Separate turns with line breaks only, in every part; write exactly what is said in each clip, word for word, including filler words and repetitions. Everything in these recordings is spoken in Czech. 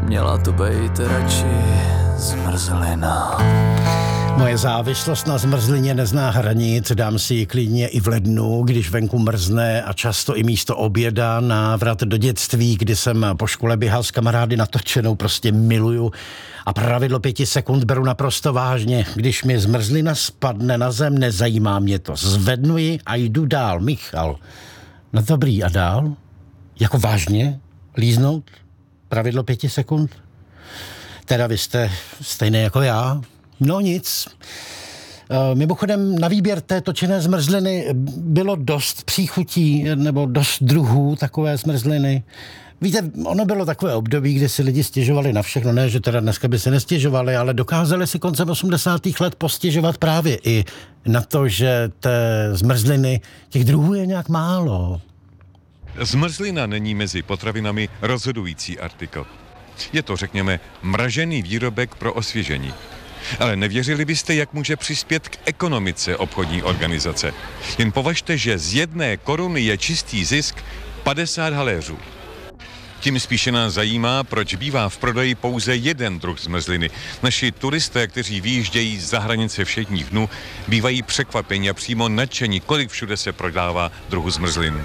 Měla to být radši zmrzlina.
Moje závislost na zmrzlině nezná hranic, dám si ji klidně i v lednu, když venku mrzne a často i místo oběda. Návrat do dětství, kdy jsem po škole běhal s kamarády na točenou, prostě miluju. A pravidlo pěti sekund beru naprosto vážně. Když mi zmrzlina spadne na zem, nezajímá mě to. Zvednu ji a jdu dál. Michal. No dobrý, a dál? Jako vážně? Líznout? Pravidlo pěti sekund? Teda vy jste stejný jako já? No nic. E, mimochodem na výběr té točené zmrzliny bylo dost příchutí nebo dost druhů takové zmrzliny. Víte, ono bylo takové období, kdy si lidi stěžovali na všechno. Ne, že teda dneska by se nestěžovali, ale dokázali si koncem osmdesátých let postěžovat právě i na to, že té zmrzliny, těch druhů je nějak málo.
Zmrzlina není mezi potravinami rozhodující artikl. Je to, řekněme, mražený výrobek pro osvěžení. Ale nevěřili byste, jak může přispět k ekonomice obchodní organizace. Jen považte, že z jedné koruny je čistý zisk padesát haléřů. Tím spíše nás zajímá, proč bývá v prodeji pouze jeden druh zmrzliny. Naši turisté, kteří vyjíždějí za hranice všedních dnů, bývají překvapeni a přímo nadšení, kolik všude se prodává druhu zmrzliny.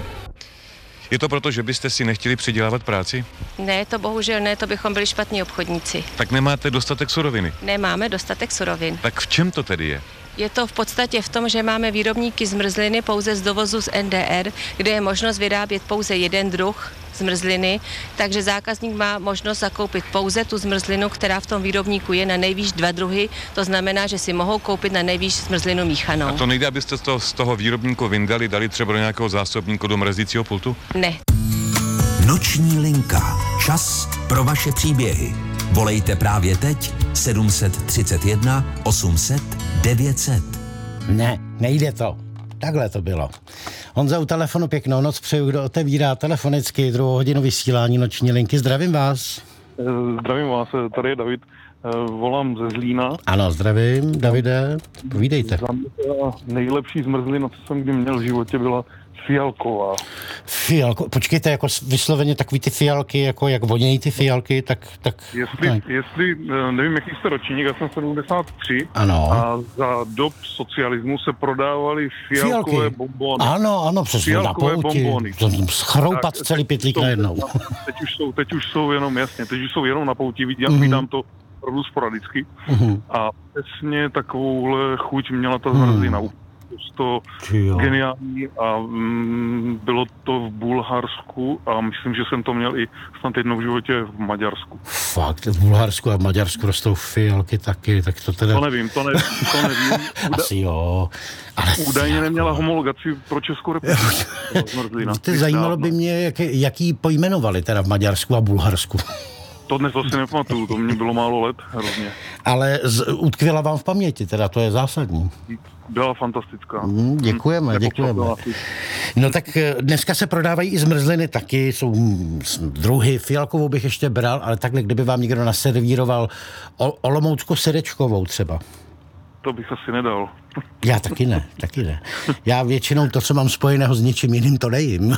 Je to proto, že byste si nechtěli přidělávat práci?
Ne, to bohužel ne, to bychom byli špatní obchodníci.
Tak nemáte dostatek suroviny?
Nemáme dostatek surovin.
Tak v čem to tedy je?
Je to v podstatě v tom, že máme výrobníky zmrzliny pouze z dovozu z N D R, kde je možnost vyrábět pouze jeden druh zmrzliny, takže zákazník má možnost zakoupit pouze tu zmrzlinu, která v tom výrobníku je, na nejvýš dva druhy, to znamená, že si mohou koupit na nejvýš zmrzlinu míchanou.
A to nejde, abyste to z toho výrobníku vyndali, dali třeba do nějakého zásobníku do mrazícího pultu?
Ne.
Noční linka. Čas pro vaše příběhy. Volejte právě teď sedm set třicet jedna osm set devět set.
Ne, nejde to. Takhle to bylo. Honza, u telefonu pěknou noc přeju, kdo otevírá telefonicky druhou hodinu vysílání noční linky. Zdravím vás.
Zdravím vás, tady je David. Volám ze Zlína.
Ano, zdravím, Davide. Povídejte.
Za mě nejlepší zmrzlina, co jsem kdy měl v životě, byla fialková.
Fialko, počkejte, jako vysloveně takový ty fialky, jako jak vonějí ty fialky, tak... tak
jestli,
tak.
jestli, nevím, jaký jste ročník, já jsem sedmdesát tři.
Ano.
A za dob socialismu se prodávaly fialkové Fialky. bombony.
Ano, ano, přesně,
fialkové
na pouti.
bombony.
Schroupat tak, celý pytlík najednou.
Teď už jsou, teď už jsou jenom, jasně, teď už jsou jenom na pouti, vidím, mm. vidím to opravdu sporadicky. Mm. A přesně takovouhle chuť měla ta zmrzlina. Mm. To geniální a mm, bylo to v Bulharsku a myslím, že jsem to měl i snad jednou v životě v Maďarsku.
Fakt, v Bulharsku a v Maďarsku rostou fialky taky, tak to teda...
To nevím, to nevím, to nevím. Uda...
Asi jo. Ale
údajně neměla homologaci pro Českou republiku.
Víte, zajímalo by mě, jak, jaký pojmenovali teda v Maďarsku a Bulharsku.
To dnes asi nepamatuju, to mě bylo málo let, hrozně.
Ale z, utkvěla vám v paměti, teda to je zásadní.
Byla fantastická.
Mm, děkujeme, hmm, děkujeme. No tak dneska se prodávají i zmrzliny taky, jsou druhy, fialkovou bych ještě bral, ale takhle, kdyby vám někdo naservíroval olomoucko-syrečkovou třeba.
To bych asi nedal.
Já taky ne, taky ne. Já většinou to, co mám spojeného s něčím jiným, to nejím.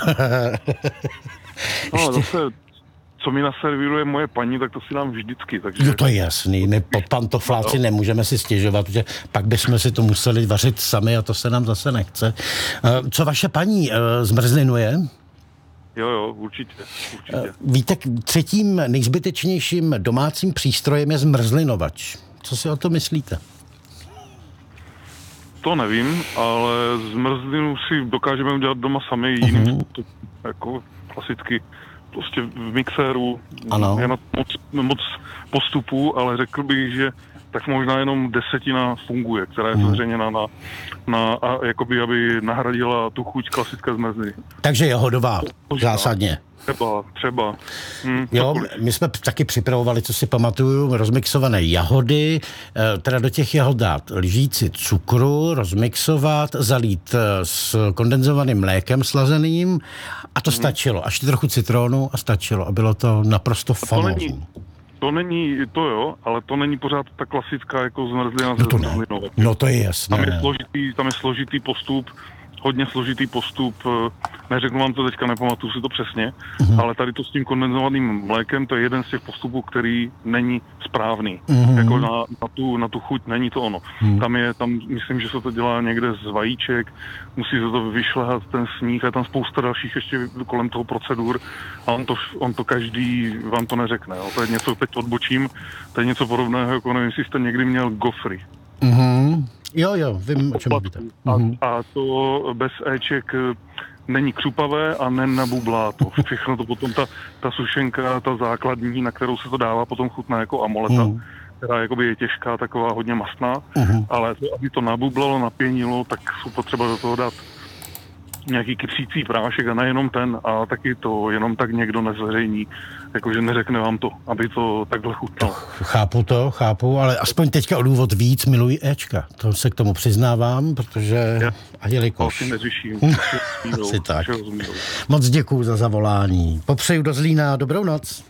No, zase... Co mi naservíruje moje paní, tak to si dám vždycky. Takže...
No to je jasný, my pod pantofláci no. nemůžeme si stěžovat, protože pak bychom si to museli vařit sami a to se nám zase nechce. Co vaše paní zmrzlinuje?
Jo, jo, určitě, určitě.
Víte, třetím nejzbytečnějším domácím přístrojem je zmrzlinovač. Co si o to myslíte?
To nevím, ale zmrzlinu si dokážeme udělat doma sami jiným uh-huh. způsobem, jako klasicky. Prostě v mixéru,
ano.
je na moc, moc postupů, ale řekl bych, že tak možná jenom desetina funguje, která je hmm. zveřejněna na, na a jakoby, aby nahradila tu chuť klasické zmrzliny.
Takže je hodová, zásadně.
Třeba, třeba. Hm,
jo, my jsme taky připravovali, co si pamatuju, rozmixované jahody, teda do těch jahod dát lžíci cukru, rozmixovat, zalít s kondenzovaným mlékem slazeným a to hm. stačilo. Až trochu citronu a stačilo a bylo to naprosto famózní.
To není, to jo, ale to není pořád ta klasická jako zmrzlina
no
ze zmrzlinou.
No to je jasné.
Tam je složitý, tam je složitý postup, hodně složitý postup, neřeknu vám to teďka, nepamatuju si to přesně, mm. ale tady to s tím kondenzovaným mlékem, to je jeden z těch postupů, který není správný. Mm. Jako na, na, tu, na tu chuť není to ono. Mm. Tam je, tam myslím, že se to dělá někde z vajíček, musí se to vyšlehat ten sníh, a tam spousta dalších ještě kolem toho procedur a on to, on to každý vám to neřekne. Jo. To je něco, teď odbočím, to je něco podobného, jako nevím, jestli jste někdy měl gofry.
Mm-hmm. Jo, jo, vím, o čem mluvíte.
A, a to bez éček není křupavé a nenabublá to. Všechno to potom, ta, ta sušenka, ta základní, na kterou se to dává, potom chutná jako amoleta, mm. která jakoby je těžká, taková hodně mastná, mm. ale to, aby to nabublalo, napěnilo, tak jsou potřeba do toho dát nějaký kypřící prášek a nejenom ten, a taky to jenom tak někdo nezveřejní, jakože neřekne vám to, aby to takhle chutnalo.
Chápu to, chápu, ale aspoň teďka o důvod víc miluji éčka. To se k tomu přiznávám, protože
Já,
a jelikož.
Asi neřeším.
Asi tak. Moc děkuju za zavolání. Popřeju do Zlína dobrou noc.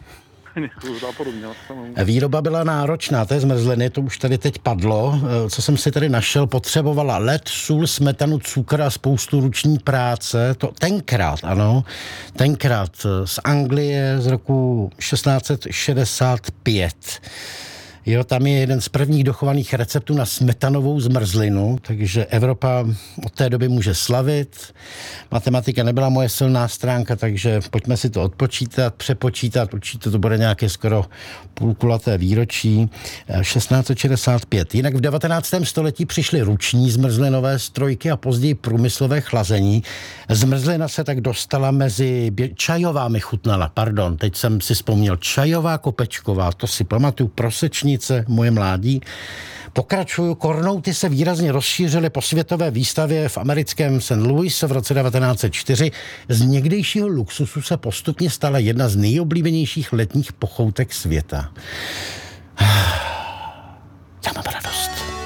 Výroba byla náročná, té zmrzliny, to už tady teď padlo. Co jsem si tady našel, potřebovala led, sůl, smetanu, cukr a spoustu ruční práce. To tenkrát, ano, tenkrát z Anglie z roku šestnáct set šedesát pět. Jo, tam je jeden z prvních dochovaných receptů na smetanovou zmrzlinu, takže Evropa od té doby může slavit. Matematika nebyla moje silná stránka, takže pojďme si to odpočítat, přepočítat, určitě to bude nějaké skoro půlkulaté výročí. šestnáct set šedesát pět. Jinak v devatenáctém století přišly ruční zmrzlinové strojky a později průmyslové chlazení. Zmrzlina se tak dostala mezi... Bě... Čajová mi chutnala, pardon, teď jsem si vzpomněl. Čajová kopečková, to si pamatuju, prosečnice, moje mládí. Pokračuju, kornouty se výrazně rozšířily po světové výstavě v americkém Saint Louis v roce devatenáct set čtyři. Z někdejšího luxusu se postupně stala jedna z nejoblíbenějších letních pochoutek světa.